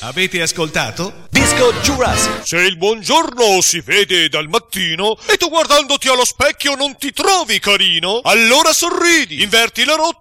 Avete ascoltato? Disco Jurassic. Se il buongiorno si vede dal mattino e tu guardandoti allo specchio non ti trovi carino, allora sorridi, inverti la rotta